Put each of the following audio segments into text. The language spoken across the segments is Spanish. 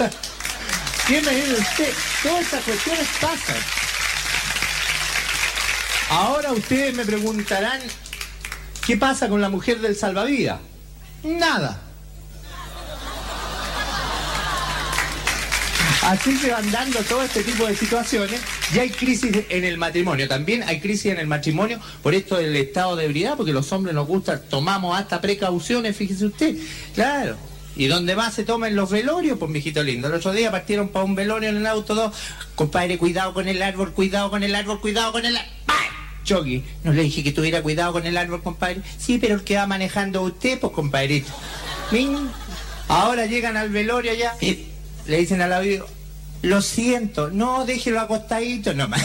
¿Qué me dice usted? Todas estas cuestiones pasan. Ahora ustedes me preguntarán, ¿qué pasa con la mujer del salvavidas? Nada. Así se van dando todo este tipo de situaciones. Y hay crisis en el matrimonio. También hay crisis en el matrimonio por esto del estado de ebriedad, porque los hombres nos gusta, tomamos hasta precauciones, fíjese usted. Claro. Y donde más se toma en los velorios, pues mijito lindo. El otro día partieron para un velorio en el auto dos. Compadre, cuidado con el árbol, cuidado con el árbol, cuidado con el árbol. Choqui, no le dije que tuviera cuidado con el árbol, compadre. Sí, pero el que va manejando usted, pues compadrito. Ahora llegan al velorio ya. Le dicen al oído, lo siento, no, déjelo acostadito nomás.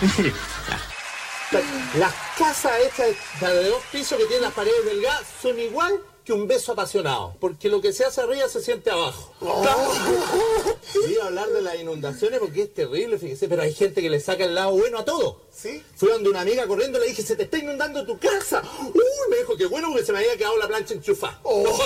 Las casas hechas de 2 pisos que tienen las paredes delgadas son igual que un beso apasionado, porque lo que se hace arriba se siente abajo. Voy a hablar de las inundaciones porque es terrible, fíjese, pero hay gente que le saca el lado bueno a todo. ¿Sí? Fui donde una amiga corriendo, le dije, se te está inundando tu casa. Me dijo, qué bueno, porque se me había quedado la plancha enchufada.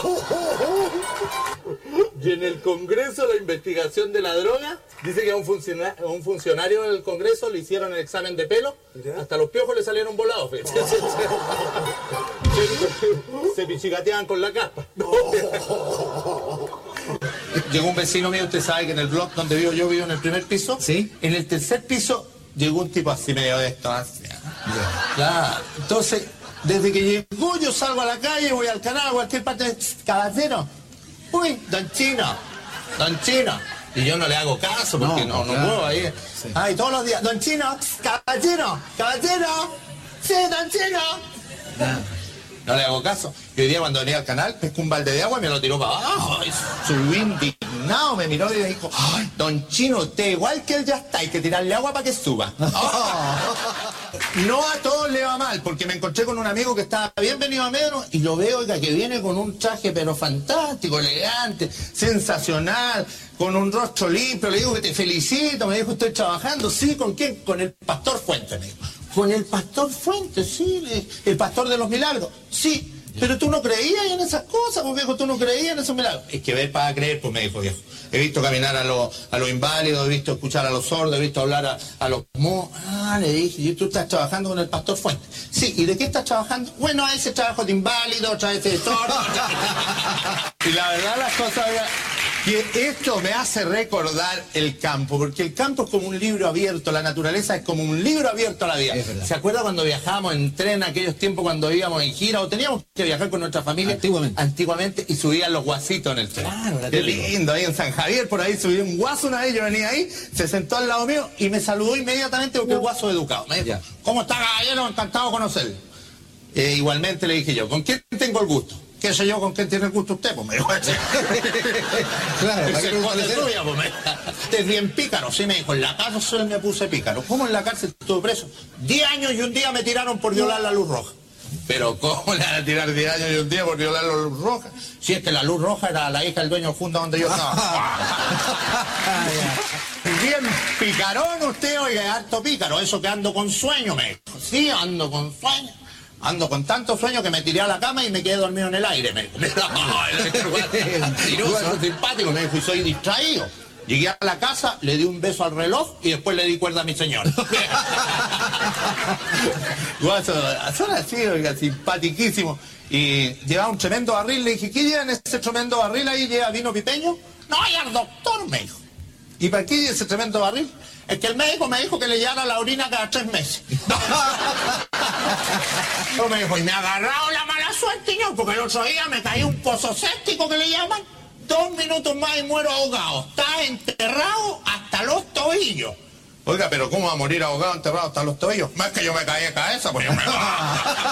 Y en el Congreso, la investigación de la droga, dice que a un funcionario del Congreso le hicieron el examen de pelo, hasta los piojos le salieron volados. Se pichicateaban con la capa. Llegó un vecino mío, usted sabe que en el blog donde vivo yo vivo en el primer piso. Sí. En el tercer piso llegó un tipo así medio de esto. Así. Claro. Entonces, desde que llegó yo salgo a la calle, voy al canal, a cualquier parte. Caballero. Uy, don Chino. Don Chino. Y yo no le hago caso porque no puedo ahí. Sí. Ay, todos los días. Don Chino, caballero, caballero. Sí, don Chino. No le hago caso. Y hoy día cuando venía al canal, pescó un balde de agua y me lo tiró para abajo. Ay, subí indignado, me miró y me dijo, ay, don Chino, usted igual que él ya está, hay que tirarle agua para que suba. No a todos le va mal, porque me encontré con un amigo que estaba bien venido a menos y lo veo, oiga, que viene con un traje pero fantástico, elegante, sensacional, con un rostro limpio. Le digo que te felicito, me dijo, estoy trabajando. Sí, ¿con quién? Con el pastor Fuentes, me dijo. Con el pastor Fuentes, sí, el pastor de los milagros, sí. Pero tú no creías en esas cosas, pues viejo, tú no creías en esos milagros. Es que ver para creer, pues me dijo viejo. He visto caminar a los inválidos, he visto escuchar a los sordos, he visto hablar a los mudos. Le dije, ¿y tú estás trabajando con el pastor Fuentes? Sí, ¿y de qué estás trabajando? Bueno, a ese trabajo de inválido, otra vez de sordo. Y la verdad las cosas... Que esto me hace recordar el campo, porque el campo es como un libro abierto, la naturaleza es como un libro abierto a la vida. ¿Se acuerda cuando viajábamos en tren aquellos tiempos cuando íbamos en gira o teníamos que viajar con nuestra familia? Antiguamente y subían los guasitos en el tren. Claro, qué lindo, ahí en San Javier, por ahí subí un guaso una vez, yo venía ahí, se sentó al lado mío y me saludó inmediatamente porque el guaso educado. Me dijo, ¿cómo está, caballero? Encantado de conocerle. Igualmente le dije yo, ¿con quién tengo el gusto? ¿Qué sé yo con quién tiene el gusto usted? Pues me dijo, claro, usted es bien pícaro. Sí, me dijo, en la cárcel me puse pícaro. ¿Cómo en la cárcel estuve preso? 10 años y un día me tiraron por violar la luz roja. Pero ¿cómo le van a tirar 10 años y un día por violar la luz roja? Si es que la luz roja era la hija del dueño del fondo donde yo estaba. Bien picarón usted, oiga, harto pícaro. Eso que ando con sueño, me dijo. Sí, ando con sueño. Ando con tanto sueño que me tiré a la cama y me quedé dormido en el aire. Me dijo, simpático, me dijo, y soy distraído. Llegué a la casa, le di un beso al reloj y después le di cuerda a mi señora. Son así, oiga, simpatiquísimo. Y llevaba un tremendo barril, le dije, ¿qué lleva en ese tremendo barril ahí? ¿Lleva vino pipeño? No, ya el doctor, me dijo. ¿Y para qué ese tremendo barril? Es que el médico me dijo que le llevara la orina cada 3 meses. No, me dijo, y me ha agarrado la mala suerte, ¿no? Porque el otro día me caí un pozo séptico que le llaman. 2 minutos más y muero ahogado. Está enterrado hasta los tobillos. Oiga, pero ¿cómo va a morir ahogado enterrado hasta los tobillos? Más que yo me caí de cabeza, pues yo me...